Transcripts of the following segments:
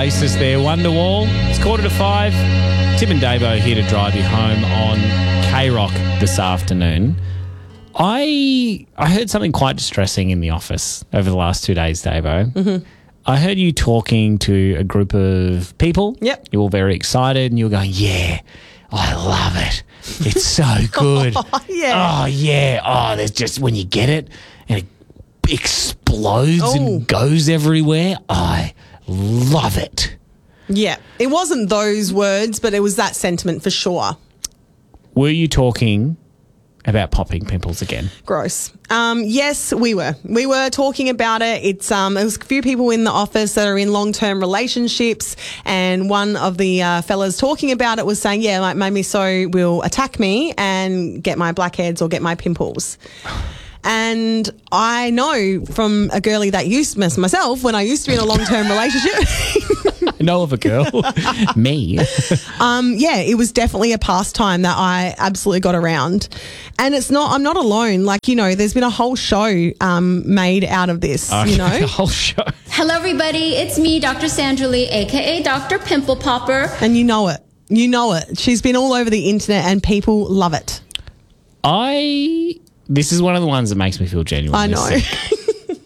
Oasis there, Wonderwall. It's 4:45. Tim and Davo here to drive you home on K-Rock this afternoon. I heard something quite distressing in the office over the last 2 days, Davo. Mm-hmm. I heard you talking to a group of people. Yep. You were very excited and you were going, yeah, I love it. It's so good. Yeah. Oh, yeah. Oh, there's just when you get it and it explodes and goes everywhere. I love it. Yeah. It wasn't those words, but it was that sentiment for sure. Were you talking about popping pimples again? Gross. Yes, we were. We were talking about it. It was a few people in the office that are in long-term relationships, and one of the fellas talking about it was saying, yeah, like my miso will attack me and get my blackheads or get my pimples. And I know from a girlie that used myself when I used to be in a long-term relationship. I know of a girl. Me. Yeah, it was definitely a pastime that I absolutely got around. And I'm not alone. Like, you know, there's been a whole show made out of this, you know. A whole show. Hello, everybody. It's me, Dr. Sandra Lee, a.k.a. Dr. Pimple Popper. And you know it. You know it. She's been all over the internet and people love it. This is one of the ones that makes me feel genuinely sick.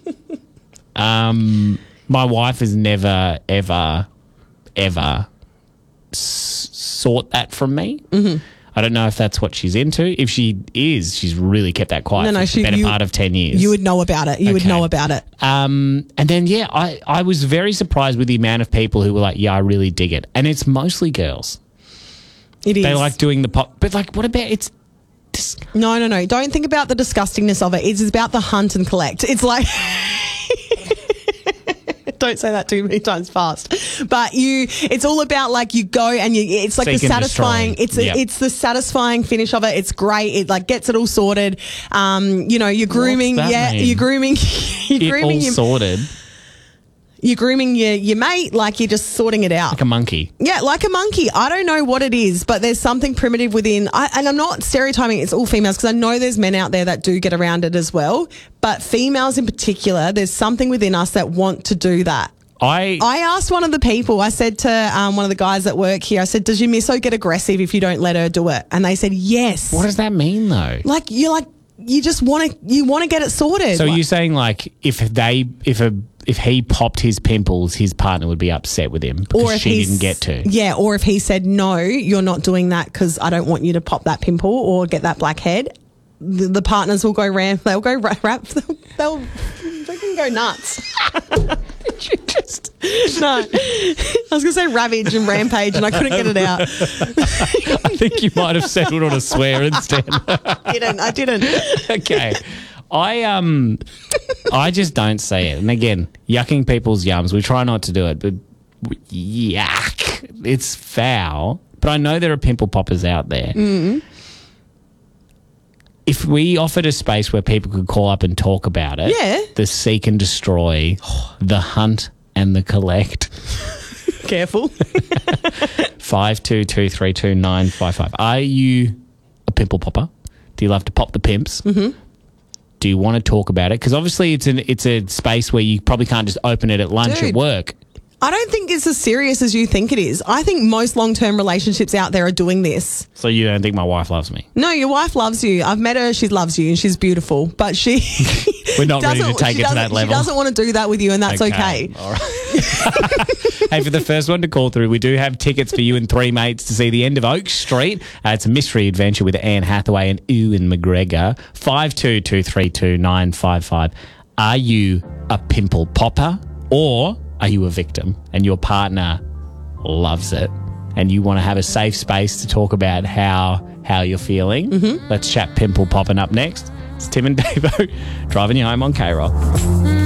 My wife has never, ever, ever sought that from me. Mm-hmm. I don't know if that's what she's into. If she is, she's really kept that quiet for the better part of 10 years. You would know about it. You would know about it. And then, yeah, I was very surprised with the amount of people who were like, yeah, I really dig it. And it's mostly girls. It is. They like doing the pop. But, like, what about it's... No. Don't think about the disgustingness of it. It's about the hunt and collect. It's like... Don't say that too many times fast. But it's all about like you go and it's like the satisfying, it's the satisfying finish of it. It's great. It like gets it all sorted. You know, you're grooming. You're grooming. Sorted. You're grooming your mate, like you're just sorting it out. Like a monkey. Yeah, like a monkey. I don't know what it is, but there's something primitive within. And I'm not stereotyping it's all females because I know there's men out there that do get around it as well. But females in particular, there's something within us that want to do that. I asked one of the people, I said to one of the guys at work here, I said, does your miso get aggressive if you don't let her do it? And they said, yes. What does that mean though? Like, you just want to get it sorted. So you're saying like if he popped his pimples, his partner would be upset with him because she didn't get to. Yeah, or if he said, no, you're not doing that because I don't want you to pop that pimple or get that blackhead, the partners will go they'll go they'll freaking go nuts. No. I was going to say ravage and rampage and I couldn't get it out. I think you might have settled on a swear instead. I didn't. Okay. I just don't say it. And again, yucking people's yums, we try not to do it, but yuck. It's foul. But I know there are pimple poppers out there. Mm-hmm. If we offered a space where people could call up and talk about it, the seek and destroy, the hunt and the collect. Careful. 52232955. Are you a pimple popper? Do you love to pop the pimps? Mm-hmm. Do you want to talk about it? Because obviously it's a space where you probably can't just open it at lunch at work. I don't think it's as serious as you think it is. I think most long-term relationships out there are doing this. So you don't think my wife loves me? No, your wife loves you. I've met her. She loves you and she's beautiful. But she... We're not ready to take it to that level. She doesn't want to do that with you and that's okay. All right. Hey, for the first one to call through, we do have tickets for you and three mates to see the end of Oak Street. It's a mystery adventure with Anne Hathaway and Ewan McGregor. 52232955. Are you a pimple popper or... are you a victim and your partner loves it and you want to have a safe space to talk about how you're feeling? Mm-hmm. Let's chat pimple popping up next. It's Tim and Davo driving you home on K-Rock.